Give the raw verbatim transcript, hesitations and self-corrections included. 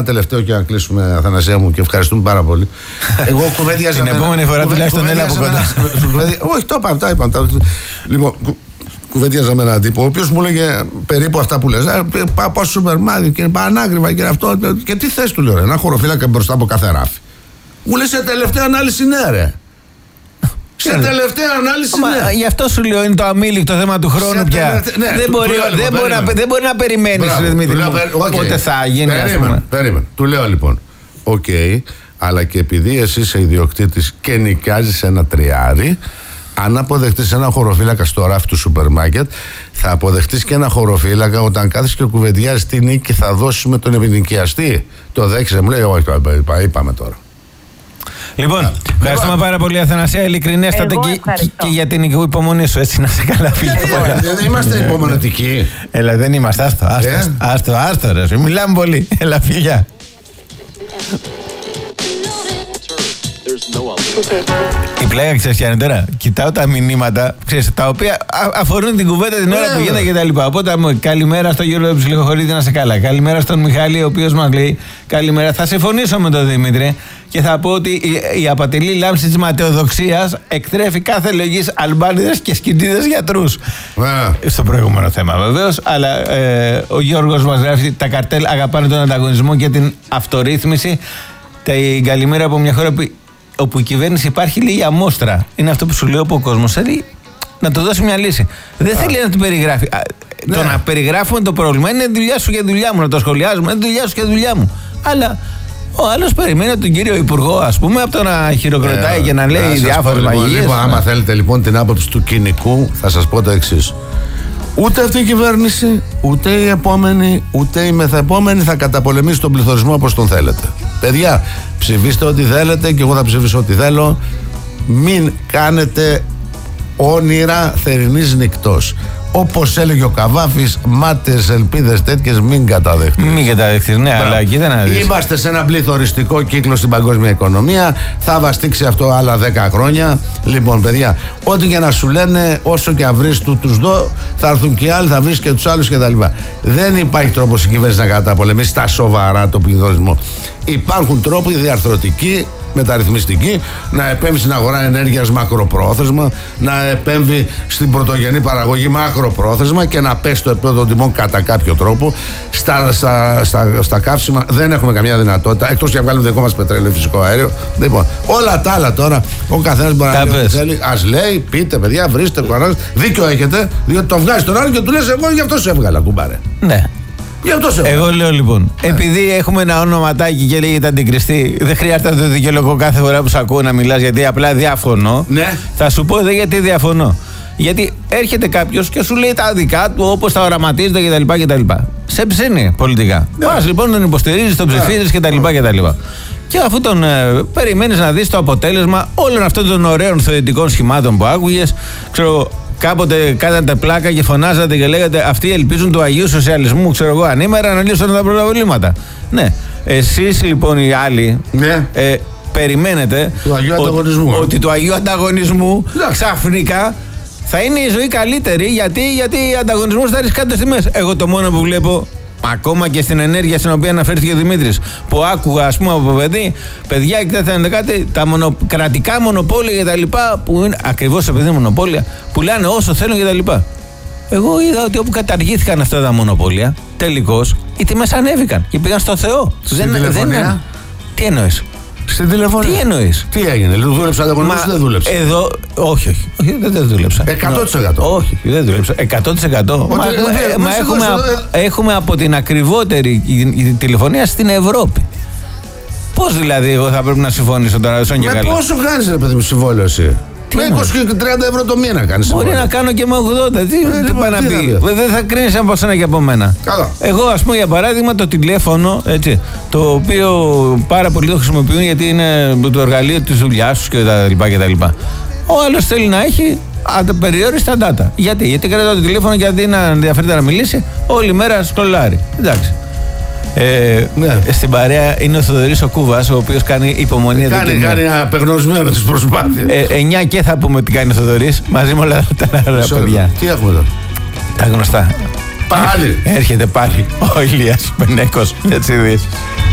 Τελευταίο και να κλείσουμε, Αθανασία μου, και ευχαριστούμε πάρα πολύ. Εγώ κουβέντιαζα. Την επόμενη φορά τουλάχιστον έλα από κοντά. Όχι, το είπαμε, τα είπαμε. Λοιπόν, κουβέντιαζα με έναν τύπο, ο οποίος μου έλεγε περίπου αυτά που λες. Πάω στο σούπερ μάρκετ και πανάκριβα και αυτό. Και τι θες, του λέω, ένα χωροφύλακα μπροστά από κάθε ράφι. Μου λέει σε τελευταία ανάλυση ναι, ρε. Σε τελευταία ανάλυση ναι. Γι' αυτό σου λέω είναι το αμήλικτο θέμα του χρόνου πια. Δεν μπορεί να περιμένει, Δημήτρη. Πότε θα γίνει, ας πούμε. Περίμενε. Του λέω λοιπόν, οκ, αλλά και επειδή εσύ είσαι ιδιοκτήτης και νοικιάζεις ένα τριάρι, αν αποδεχτείς ένα χωροφύλακα στο ράφι του σούπερ μάρκετ, θα αποδεχτείς και ένα χωροφύλακα όταν κάθεσαι και κουβεντιάζεις τι νίκη θα δώσεις με τον ενοικιαστή. Το δέχεσαι, μου λέει, όχι, είπαμε τώρα. Λοιπόν, ευχαριστούμε πάρα πολύ, Αθανασία, ειλικρινέστατα και, και για την υπομονή σου, έτσι, να σε καλά φίλε. Δεν είμαστε υπομονετικοί. Έλα, δεν είμαστε, άστο, άστο, άστο, άστο, ρε, μιλάμε πολύ, έλα, φιλιά. Η πλάγια, ξέρεις ποια είναι τώρα. Κοιτάω τα μηνύματα, ξέρεις, τα οποία αφορούν την κουβέντα την ώρα που γίνεται και τα λοιπά. Οπότε μου καλημέρα στον Γιώργο Ψιλοχωρίδη, να σε καλά. Καλημέρα στον Μιχάλη, ο οποίος μας λέει καλημέρα. Θα συμφωνήσω με τον Δημήτρη και θα πω ότι η, η απατηλή λάμψη της ματαιοδοξίας εκτρέφει κάθε λογής αλμπάνιδες και σκυντίδες γιατρούς. Yeah. Στο προηγούμενο θέμα βεβαίως. Αλλά ε, ο Γιώργος μας γράφει: τα καρτέλ αγαπάνε τον ανταγωνισμό και την αυτορύθμιση. Την καλημέρα από μια χώρα που, όπου η κυβέρνηση υπάρχει λίγη αμόστρα. Είναι αυτό που σου λέω από ο κόσμος. Θέλει να του δώσει μια λύση. Δεν θέλει να την περιγράφει. Ναι. Το να περιγράφουμε το πρόβλημα είναι δουλειά σου και δουλειά μου. Να το σχολιάζουμε είναι δουλειά σου και δουλειά μου. Αλλά ο άλλος περιμένει τον κύριο Υπουργό, ας πούμε, από το να χειροκροτάει ε, και να λέει διάφορες μαγείες. Λοιπόν, άμα ναι. θέλετε λοιπόν την άποψη του κοινικού, θα σας πω το εξής. Ούτε αυτή η κυβέρνηση, ούτε η επόμενη, ούτε η μεθεπόμενη θα καταπολεμήσει τον πληθωρισμό όπως τον θέλετε. Παιδιά, ψηφίστε ό,τι θέλετε και εγώ θα ψηφίσω ό,τι θέλω. Μην κάνετε όνειρα θερινής νυκτός. Όπως έλεγε ο Καβάφης, μάτες ελπίδες τέτοιες μην καταδεχτείς. Μην καταδεχτείς, ναι, Μπράβο. Αλλά κοίτα να δεις. Είμαστε σε ένα πληθωριστικό κύκλο στην παγκόσμια οικονομία. Θα βαστίξει αυτό άλλα δέκα χρόνια. Λοιπόν, παιδιά, ό,τι και να σου λένε, όσο και αν βρεις του, τους δω, θα έρθουν και άλλοι, θα βρεις και τους άλλους κτλ. Δεν υπάρχει τρόπος η κυβέρνηση να καταπολεμήσει στα σοβαρά το πληθωρισμό. Υπάρχουν τρόποι διαρθρωτικοί, μεταρρυθμιστική, να επέμβει στην αγορά ενέργειας μακροπρόθεσμα, να επέμβει στην πρωτογενή παραγωγή μακροπρόθεσμα και να πέσει το επίπεδο των τιμών κατά κάποιο τρόπο. Στα, στα, στα, στα καύσιμα δεν έχουμε καμιά δυνατότητα, εκτός και να βγάλουμε δικό μας πετρέλαιο, φυσικό αέριο. Λοιπόν, όλα τα άλλα τώρα, ο καθένας μπορεί να λέει, θέλει, ας λέει, πείτε παιδιά, βρίστε κοράς, δίκιο έχετε, διότι το βγάζει τον άλλο και του λες, εγώ γι' αυτό σε έβγαλα, κουμπάρε. Ναι. Εγώ λέω λοιπόν, yeah. επειδή έχουμε ένα ονοματάκι και λέγεται Αντικριστή, δεν χρειάζεται να το δικαιολογώ κάθε φορά που σε ακούω να μιλάς, γιατί απλά διαφωνώ. Yeah. Θα σου πω δε γιατί διαφωνώ. Γιατί έρχεται κάποιος και σου λέει τα δικά του, όπως τα οραματίζεται κτλ. κτλ. Σε ψήνει πολιτικά. Yeah. Πας λοιπόν, τον υποστηρίζεις, τον ψηφίζεις yeah. κτλ. κτλ. Και αφού τον ε, περιμένεις να δεις το αποτέλεσμα όλων αυτών των ωραίων θεωρητικών σχημάτων που άκουγες, ξέρω. Κάποτε κάνατε πλάκα και φωνάζατε και λέγατε αυτοί ελπίζουν του Αγίου Σοσιαλισμού, ξέρω εγώ, ανήμερα να λύσουν τα προβλήματα. Ναι. Εσείς λοιπόν οι άλλοι ναι. ε, περιμένετε του Αγίου Ανταγωνισμού. Ότι του Αγίου Ανταγωνισμού ναι. ξαφνικά θα είναι η ζωή καλύτερη, γιατί, γιατί ο ανταγωνισμός θα ρίξει κάτω τιμές. Εγώ το μόνο που βλέπω, ακόμα και στην ενέργεια στην οποία αναφέρθηκε ο Δημήτρης, που άκουγα ας πούμε από παιδί, παιδιά, εκτέθανε κάτι, τα μονο, κρατικά μονοπόλια και τα λοιπά, που είναι ακριβώς επειδή είναι μονοπόλια, πουλάνε όσο θέλουν και τα λοιπά. Εγώ είδα ότι όπου καταργήθηκαν αυτά τα μονοπόλια, τελικώς οι τιμές ανέβηκαν και πήγαν στο Θεό. Στην δεν, δεν, τι εννοείς? Στην τηλεφωνία. Τι εννοείς? Τι έγινε, δούλεψε ανταγωνισμός ή δεν δούλεψε? Εδώ, όχι, όχι, όχι δεν, δεν δούλεψα. εκατό τοις εκατό. Όχι, δεν δούλεψα. εκατό τοις εκατό. Μα, ε, μα έχουμε, έχουμε από την ακριβότερη τηλεφωνία στην Ευρώπη. Πώς δηλαδή εγώ θα πρέπει να συμφωνήσω τώρα, σαν και καλά? Με πόσο κάνεις ρε παιδί μου συμβόλαιο εσύ? Με είκοσι και τριάντα ευρώ το μήνα κάνεις συμβόλαιο. Μπορεί να κάνω και με ογδόντα. Τι, ε, τι πάει να πει? Δεν θα κρίνεις από σένα και από μένα. Καλά. Εγώ, ας πούμε, για παράδειγμα, το τηλέφωνο, έτσι, το οποίο πάρα πολλοί το χρησιμοποιούν γιατί είναι το εργαλείο της δουλειάς τους κτλ. Ο άλλος θέλει να έχει απεριόριστα data. Γιατί? Γιατί κρατάω το τηλέφωνο και αντί να ενδιαφέρεται να μιλήσει, όλη μέρα σκολάρει. Εντάξει. Ε, ναι. Στην παρέα είναι ο Θοδωρής ο Κούβας, ο οποίος κάνει υπομονή. Κάνει, κάνει απεγνωσμένο τις προσπάθειες. Ε, εννιά και θα πούμε τι κάνει ο Θοδωρής, μαζί με όλα τα άλλα παιδιά. Τι έχουμε εδώ? Τα γνωστά. Πάλι. Έρχεται πάλι ο Ηλίας Πενέκος για τις ειδήσεις.